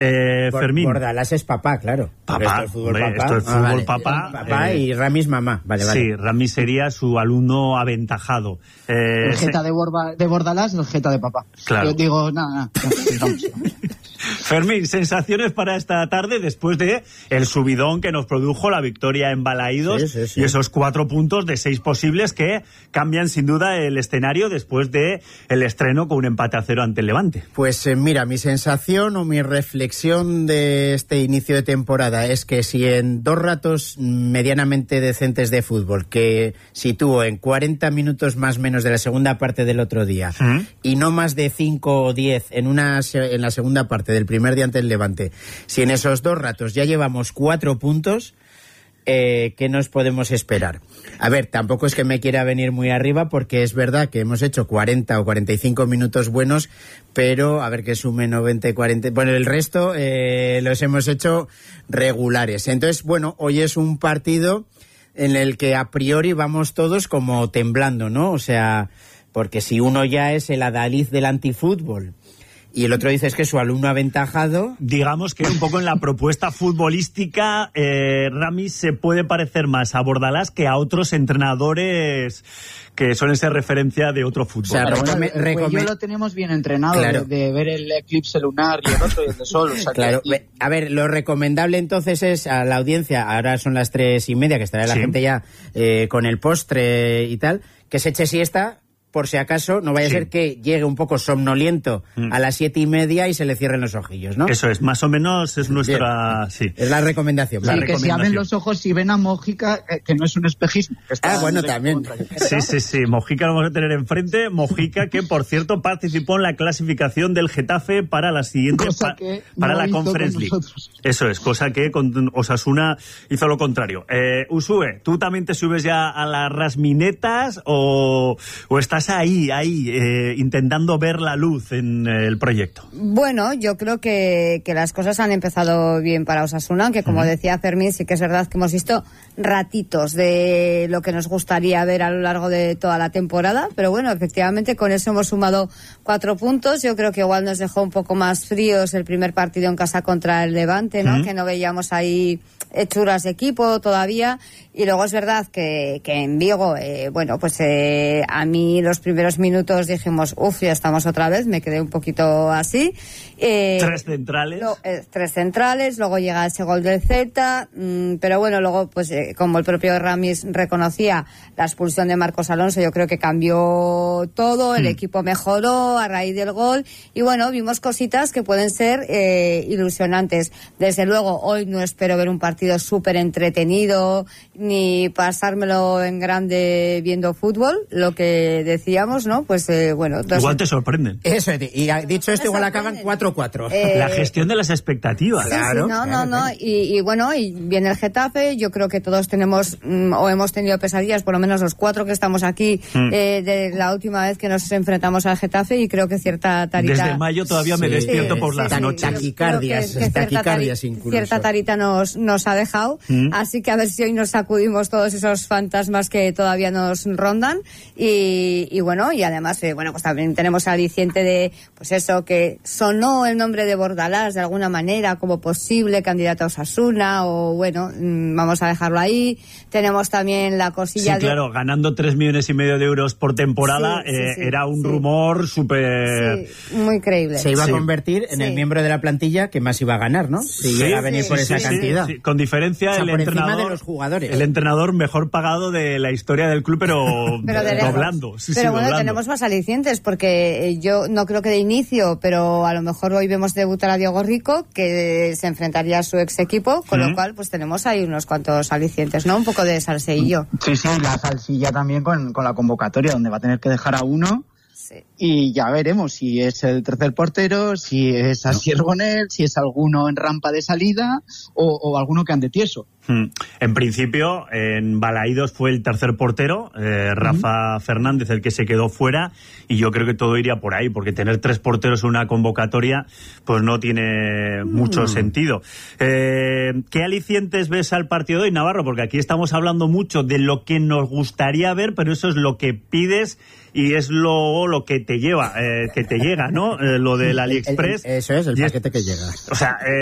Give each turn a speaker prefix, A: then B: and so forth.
A: Fermín.
B: Bordalás es papá, claro.
A: Papá,
B: esto es fútbol,
A: hombre,
B: papá.
A: esto es fútbol,
B: Vale.
A: papá.
B: Y Ramis mamá. Vale.
A: Sí, Ramis sería su alumno aventajado.
C: El jeta de Bordalás, el jeta de papá.
A: Claro.
C: Yo digo, nada.
A: Fermín, sensaciones para esta tarde después de el subidón que nos produjo la victoria en Balaídos y esos 4 puntos de 6 posibles que cambian sin duda el escenario después de el estreno con un empate a 0 ante el Levante.
B: Pues mira, mi sensación o mi reflexión de este inicio de temporada es que si en 2 ratos medianamente decentes de fútbol que sitúo en 40 minutos más o menos de la segunda parte del otro día y no más de 5 o 10 en la segunda parte del primer día ante el Levante, si en esos 2 ratos ya llevamos 4 puntos, ¿qué nos podemos esperar? A ver, tampoco es que me quiera venir muy arriba porque es verdad que hemos hecho 40 o 45 minutos buenos, pero a ver que sume 90 y 40... Bueno, el resto los hemos hecho regulares. Entonces, bueno, hoy es un partido en el que a priori vamos todos como temblando, ¿no? O sea, porque si uno ya es el adalid del antifútbol y el otro dice es que su alumno aventajado...
A: Digamos que un poco en la propuesta futbolística, Ramis se puede parecer más a Bordalás que a otros entrenadores que suelen ser referencia de otro fútbol.
B: O sea,
C: yo lo tenemos bien entrenado, claro, de ver el eclipse lunar y el otro y el de sol. O sea,
B: claro, a ver, lo recomendable entonces es a la audiencia, ahora son las 3:30, que estará la gente ya con el postre y tal, que se eche siesta, por si acaso, no vaya a ser que llegue un poco somnoliento a las 7:30 y se le cierren los ojillos, ¿no?
A: Eso es, más o menos es nuestra... Sí.
B: Es la recomendación.
C: Sí, que si abren los ojos y ven a Mojica, que no es un espejismo.
B: Bueno, también.
A: Sí, Mojica lo vamos a tener enfrente. Mojica, que por cierto participó en la clasificación del Getafe para la siguiente... para la Conference League. Eso es, cosa que con Osasuna hizo lo contrario. Usue, ¿tú también te subes ya a las rasminetas o estás ahí, intentando ver la luz en el proyecto?
D: Bueno, yo creo que las cosas han empezado bien para Osasuna, aunque como decía Fermín, sí que es verdad que hemos visto ratitos de lo que nos gustaría ver a lo largo de toda la temporada, pero bueno, efectivamente con eso hemos sumado 4 puntos. Yo creo que igual nos dejó un poco más fríos el primer partido en casa contra el Levante, ¿no? Que no veíamos ahí hechuras de equipo todavía, y luego es verdad que en Vigo, a mí los primeros minutos dijimos, ya estamos otra vez, me quedé un poquito así.
A: 3 centrales.
D: 3 centrales, luego llega ese gol del Celta, pero bueno, luego como el propio Ramis reconocía, la expulsión de Marcos Alonso yo creo que cambió todo, el equipo mejoró a raíz del gol, y bueno, vimos cositas que pueden ser ilusionantes. Desde luego, hoy no espero ver un partido súper entretenido, ni pasármelo en grande viendo fútbol, lo que decíamos, ¿no?
A: Igual te sorprenden.
B: Eso, y dicho esto, igual acaban 4-4.
A: La gestión de las expectativas.
B: Claro.
D: Y bueno, y viene el Getafe, yo creo que todos tenemos o hemos tenido pesadillas, por lo menos los 4 que estamos aquí, de la última vez que nos enfrentamos al Getafe, y creo que cierta tarita...
A: Desde mayo todavía me despierto por las noches.
B: Taquicardias incluso.
D: Cierta tarita nos ha dejado, así que a ver si hoy nos sacudimos todos esos fantasmas que todavía nos rondan, y bueno, y además pues también tenemos el aliciente de que sonó el nombre de Bordalás de alguna manera como posible candidato a Osasuna, o vamos a dejarlo ahí. Tenemos también la cosilla
A: claro, ganando 3,5 millones de euros por temporada, era un rumor súper...
D: muy creíble.
B: Se iba a convertir en el miembro de la plantilla que más iba a ganar, ¿no? Si llega a venir por esa cantidad.
A: Sí. Con diferencia,
B: por encima de los jugadores.
A: El entrenador mejor pagado de la historia del club, pero doblando.
D: Pero bueno,
A: doblando.
D: tenemos más alicientes, porque yo no creo que de inicio, pero a lo mejor hoy vemos debutar a Diego Rico, que se enfrentaría a su ex equipo, con lo cual pues tenemos ahí unos cuantos alicientes, ¿no? Un poco de salseillo.
C: Sí, la salsilla también con la convocatoria, donde va a tener que dejar a uno. Y ya veremos si es el tercer portero, si es Asier Gonel, si es alguno en rampa de salida o alguno que ande tieso.
A: En principio, en Balaídos fue el tercer portero, Rafa Fernández, el que se quedó fuera, y yo creo que todo iría por ahí, porque tener 3 porteros en una convocatoria pues no tiene mucho sentido. ¿Qué alicientes ves al partido de hoy, Navarro? Porque aquí estamos hablando mucho de lo que nos gustaría ver, pero eso es lo que pides y es lo que te lleva, que te llega, ¿no? Lo del AliExpress.
B: Eso es, el paquete que llega.
A: O sea,